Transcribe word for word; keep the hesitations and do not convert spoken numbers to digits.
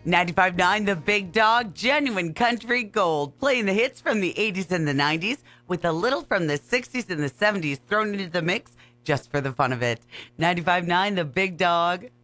ninety-five point nine The Big Dog, genuine country gold, playing the hits from the eighties and the nineties with a little from the sixties and the seventies thrown into the mix just for the fun of it. ninety-five point nine The Big Dog.